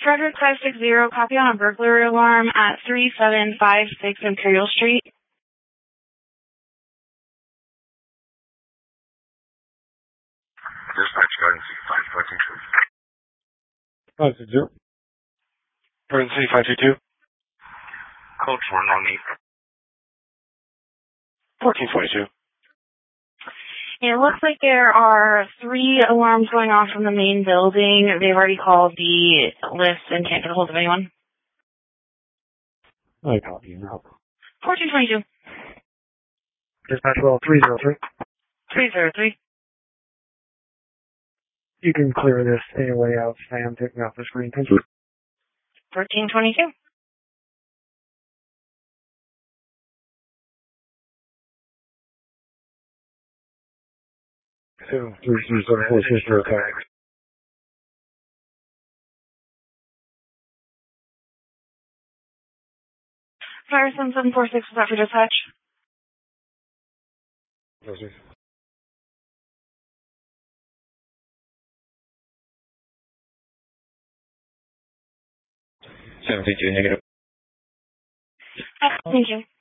Frederick 560, copy on a burglary alarm at 3756 Imperial Street. Dispatch, guidance 552. 560. Emergency 522. Code 498. 1442. It looks like there are 3 alarms going off from the main building. They've already called the list and can't get a hold of anyone. I copy you now. 1422. Dispatch well 303. 303. You can clear this AOA out, Sam, taking off the screen. Thank you. 1422. So, 334 sister attacks. Fire 7746, is that for dispatch? Proceed. 72 negative. Thank you.